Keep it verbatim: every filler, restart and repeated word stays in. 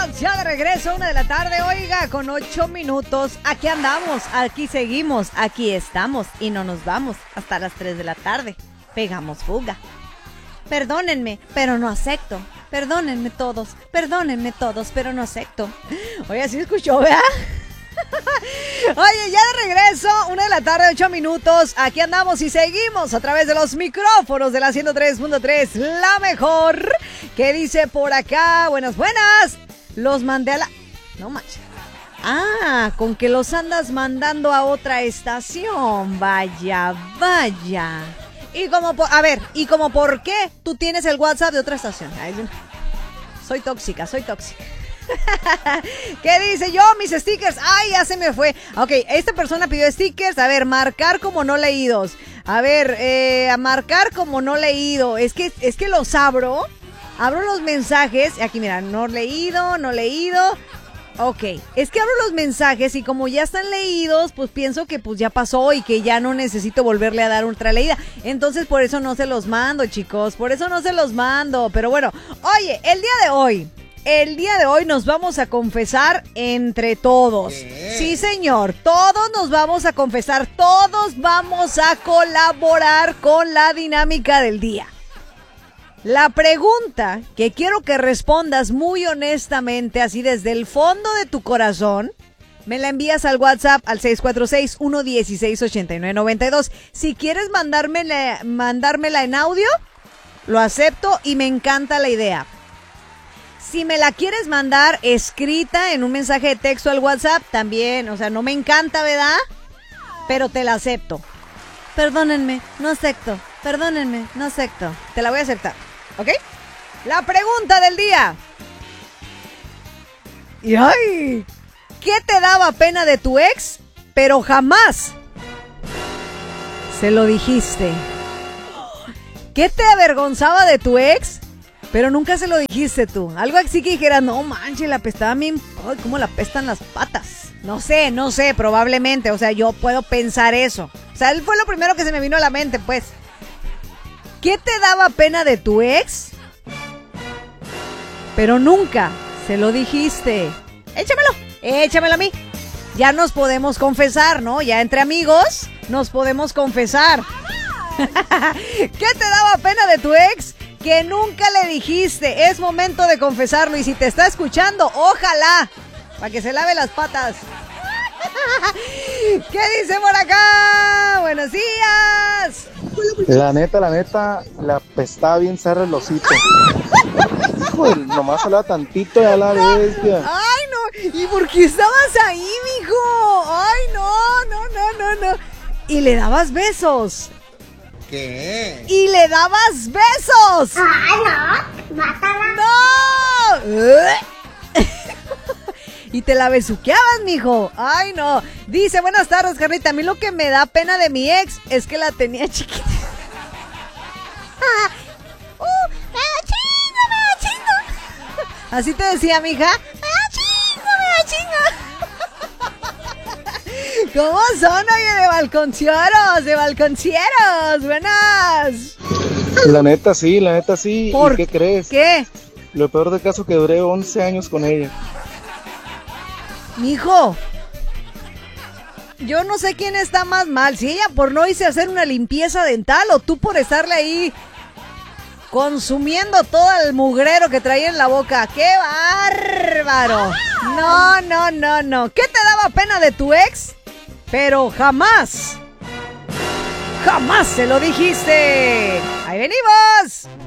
Ya de regreso, una de la tarde, oiga, con ocho minutos. Aquí andamos, aquí seguimos, aquí estamos y no nos vamos hasta las tres de la tarde. Pegamos fuga. Perdónenme, pero no acepto. Perdónenme todos, perdónenme todos, pero no acepto. Oye, ¿sí escuchó, verdad? Oye, ya de regreso, una de la tarde, ocho minutos. Aquí andamos y seguimos a través de los micrófonos de la ciento tres punto tres, la mejor. ¿Qué dice por acá? Buenas, buenas. Los mandé a la... No manches. Ah, con que los andas mandando a otra estación. Vaya, vaya. Y como por... A ver, ¿y como por qué tú tienes el WhatsApp de otra estación? Ay, soy tóxica, soy tóxica. ¿Qué dice yo? Mis stickers. Ay, ya se me fue. Ok, esta persona pidió stickers. A ver, marcar como no leídos. A ver, eh, a marcar como no leído. Es que, es que los abro. Abro los mensajes. Aquí mira, no leído, no leído. Ok, es que abro los mensajes y como ya están leídos, pues pienso que pues ya pasó y que ya no necesito volverle a dar otra leída. Entonces por eso no se los mando, chicos. Por eso no se los mando. Pero bueno, oye, el día de hoy... El día de hoy nos vamos a confesar entre todos. ¿Qué? Sí, señor, todos nos vamos a confesar, todos vamos a colaborar con la dinámica del día. La pregunta que quiero que respondas muy honestamente, así desde el fondo de tu corazón, me la envías al WhatsApp al seis cuatro seis, uno uno seis, ocho nueve nueve dos. Si quieres mandármela, mandármela en audio, lo acepto y me encanta la idea. Si me la quieres mandar escrita en un mensaje de texto al WhatsApp, también, o sea, no me encanta, ¿verdad? Pero te la acepto. Perdónenme, no acepto. Perdónenme, no acepto. Te la voy a aceptar, ¿ok? La pregunta del día. Y ay, ¿qué te daba pena de tu ex, pero jamás se lo dijiste? ¿Qué te avergonzaba de tu ex, pero nunca se lo dijiste tú? Algo así que dijeras, no manches, la apestaba bien. Ay, cómo la apestan las patas. No sé, no sé, probablemente. O sea, yo puedo pensar eso. O sea, él fue lo primero que se me vino a la mente, pues. ¿Qué te daba pena de tu ex, pero nunca se lo dijiste? Échamelo, échamelo a mí. Ya nos podemos confesar, ¿no? Ya entre amigos nos podemos confesar. ¿Qué te daba pena de tu ex que nunca le dijiste? Es momento de confesarlo y si te está escuchando, ojalá, para que se lave las patas. ¿Qué dice por acá? Buenos días. La neta, la neta, la apestaba bien cerra el osito. Hijo, nomás hablaba tantito y a la bestia. Ay, no, ¿y por qué estabas ahí, mijo? Ay, no, no, no, no, no. Y le dabas besos. ¿Qué? Y le dabas besos. ¡Ah, no! ¡Mátala! ¡No! Y te la besuqueabas, mijo. Ay, no. Dice, buenas tardes, Carlita. A mí lo que me da pena de mi ex es que la tenía chiquita. ¡Uh! ¡Me da chingo, me da chingo! ¿Así te decía, mija? ¡Me da chingo, me da chingo! ¿Cómo son, oye, de balconcieros? De balconcieros. Buenas. La neta sí, la neta sí. ¿Por ¿Y qué crees? qué? Lo peor del caso que duré once años con ella. Mijo, yo no sé quién está más mal, si ella por no irse a hacer una limpieza dental o tú por estarle ahí consumiendo todo el mugrero que traía en la boca. ¡Qué bárbaro! No, no, no, no. ¿Qué te daba pena de tu ex? Pero jamás, jamás se lo dijiste. ¡Ahí venimos!